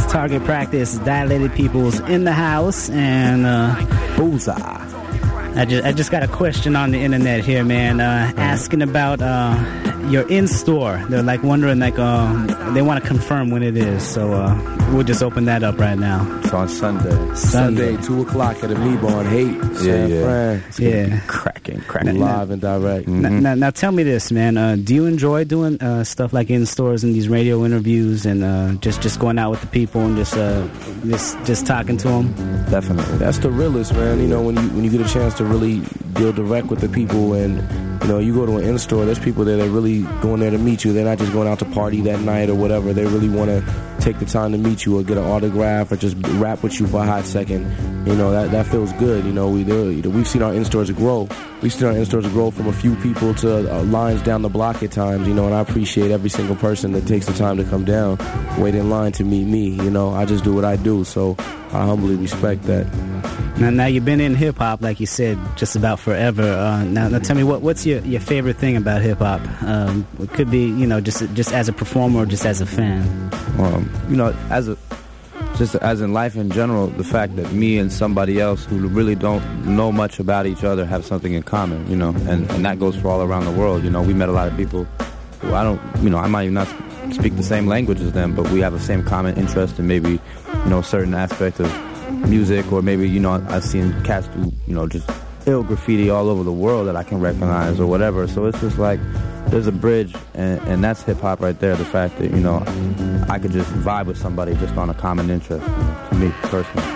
Target Practice, Dilated Peoples in the house, and bullseye. I just got a question on the internet here, man, asking about your in-store. They're like wondering, like they want to confirm when it is, so we'll just open that up right now. It's on Sunday, 2 o'clock at Amoeba on Haight, San Fran. It's gonna be cracking, live and direct. Now tell me this, man. Do you enjoy doing stuff like in-stores and these radio interviews and just going out with the people and just talking to them? Definitely, that's the realest, man. You know, when you get a chance to really deal direct with the people, and you know, you go to an in-store, there's people there that really going there to meet you. They're not just going out to party that night or whatever. They really want to take the time to meet you or get an autograph or just rap with you for a hot second. You know, that feels good. You know, we've seen our in-stores grow. We've seen our in-stores grow from a few people to lines down the block at times, you know, and I appreciate every single person that takes the time to come down, wait in line to meet me. You know, I just do what I do, so I humbly respect that. Now you've been in hip-hop, like you said, just about forever. Now tell me, what's your favorite thing about hip-hop? It could be, you know, just as a performer or just as a fan. You know, just as in life in general, the fact that me and somebody else who really don't know much about each other have something in common, you know, and that goes for all around the world. You know, we met a lot of people who I might even not speak the same language as them, but we have the same common interest in maybe, you know, a certain aspect of music, or maybe, you know, I've seen cats do, you know, just ill graffiti all over the world that I can recognize or whatever. So it's just like there's a bridge, and that's hip-hop right there, the fact that, you know, I could just vibe with somebody just on a common interest, you know, to me personally.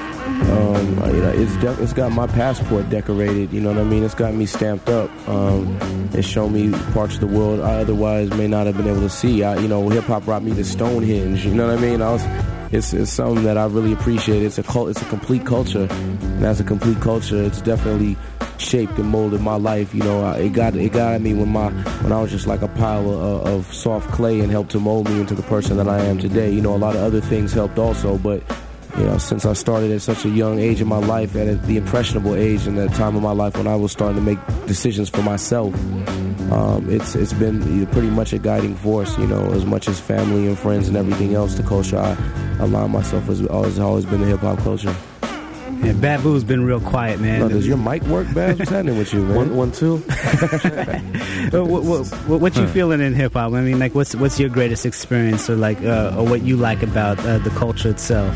It's got my passport decorated, you know what I mean? It's got me stamped up. It's shown me parts of the world I otherwise may not have been able to see. You know, hip-hop brought me to Stonehenge, you know what I mean? It's something that I really appreciate. It's a complete culture, and as a complete culture, it's definitely shaped and molded my life. You know, it got at me when I was just like a pile of soft clay, and helped to mold me into the person that I am today. You know, a lot of other things helped also, but you know, since I started at such a young age in my life, at the impressionable age in that time of my life when I was starting to make decisions for myself, it's been pretty much a guiding force, you know, as much as family and friends and everything else. The culture I align myself with has always been the hip-hop culture. Yeah, Babu's been real quiet, man. No, does your mic work, Babs? What's happening with you, man? 1, 2. What you feeling in hip-hop? I mean, like, what's your greatest experience, or like, or what you like about the culture itself?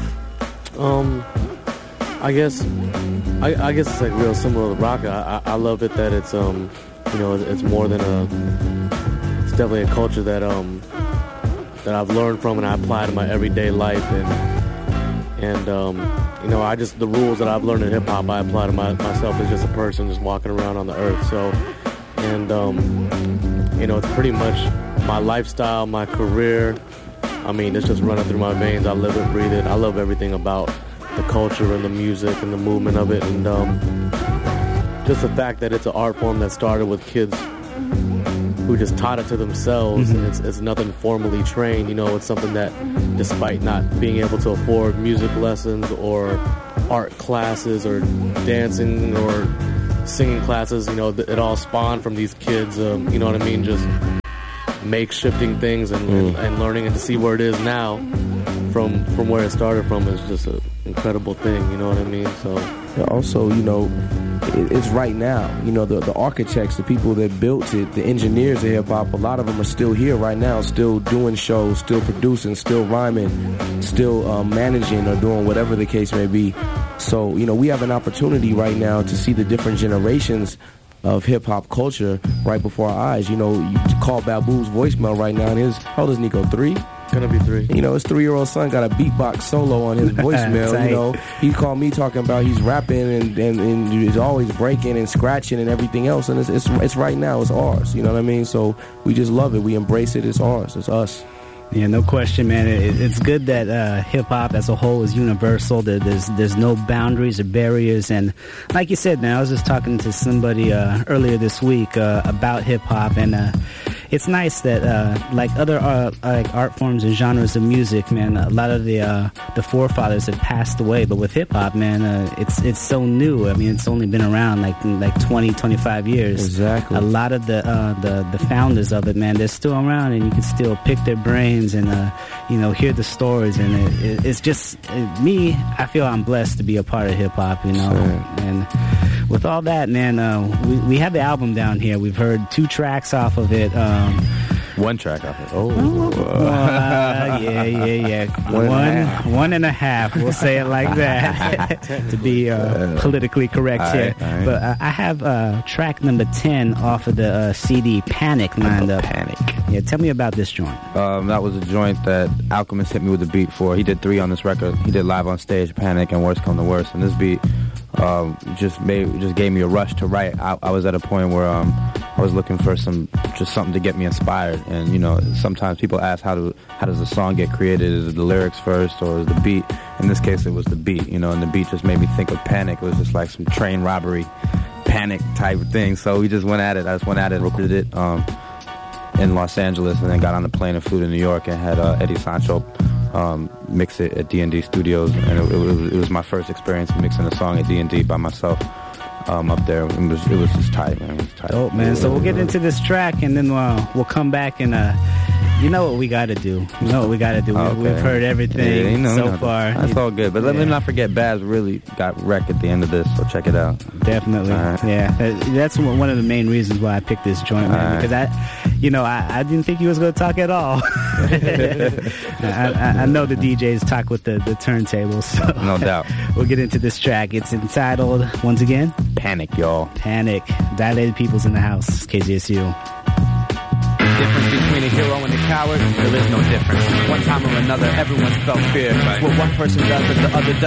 I guess it's like real similar to rock. I love it that it's you know, it's more than it's definitely a culture that I've learned from and I apply to my everyday life, and you know, the rules that I've learned in hip hop I apply to myself as just a person just walking around on the earth. So, and you know, it's pretty much my lifestyle, my career. I mean, it's just running through my veins. I live it, breathe it. I love everything about the culture and the music and the movement of it, and just the fact that it's an art form that started with kids who just taught it to themselves, and it's nothing formally trained. You know, it's something that, despite not being able to afford music lessons or art classes or dancing or singing classes, you know, it all spawned from these kids. You know what I mean? Just makeshifting things and learning, and to see where it is now from where it started from is just an incredible thing, you know what I mean? So yeah, also, you know, it's right now. You know, the architects, the people that built it, the engineers of hip-hop, a lot of them are still here right now, still doing shows, still producing, still rhyming, still managing or doing whatever the case may be. So, you know, we have an opportunity right now to see the different generations of hip-hop culture right before our eyes. You know, you call Babu's voicemail right now, and how old is Nico, 3? Gonna be 3. You know, his 3-year-old son got a beatbox solo on his voicemail. You know, he called me talking about he's rapping and he's always breaking and scratching and everything else, and it's right now, it's ours. You know what I mean? So we just love it. We embrace it. It's ours. It's us. Yeah, no question, man. It's good that hip-hop as a whole is universal. There's no boundaries or barriers. And like you said, man, I was just talking to somebody earlier this week about hip-hop, and it's nice that like other like art forms and genres of music, man, a lot of the forefathers have passed away, but with hip hop, man, it's so new. I mean, it's only been around like 20, 25 years. Exactly. A lot of the founders of it, man, they're still around, and you can still pick their brains and hear the stories, and it's just me. I feel I'm blessed to be a part of hip hop, you know. Sure. And with all that, man, we have the album down here. We've heard 2 tracks off of it. One track off it. Yeah. One and a half. We'll say it like that to be politically correct here. Right. But I have track number 10 off of the CD Panic lined up. Panic. Yeah, tell me about this joint. That was a joint that Alchemist hit me with the beat for. He did 3 on this record. He did Live on Stage, Panic, and Worst Come to Worst. And this beat just gave me a rush to write. I was at a point where I was looking for something to get me inspired. And sometimes people ask how does a song get created? Is it the lyrics first or is the beat? In this case, it was the beat. And the beat just made me think of Panic. It was just like some train robbery, panic type of thing. So we just went at it. I just went at it, recorded it in Los Angeles, and then got on the plane and flew to New York and had Eddie Sancho mix it at D&D Studios, and it was my first experience mixing a song at D&D by myself up there. It was just tight, man. It was tight. Oh, man. So we'll get into this track, and then we'll come back and you know what we got to do. You know what we got to do. Okay. We've heard everything so far. That's all good. But let me not forget, Baz really got wrecked at the end of this, so check it out. Definitely. Right. Yeah. That's one of the main reasons why I picked this joint, man, because I didn't think he was going to talk at all. I know the DJs talk with the turntables, so No doubt. We'll get into this track. It's entitled, once again, Panic, y'all. Panic. Dilated Peoples in the house. KZSU. Difference between a hero and a coward, there is no difference. One time or another, everyone's felt fear. What one person does that the other doesn't.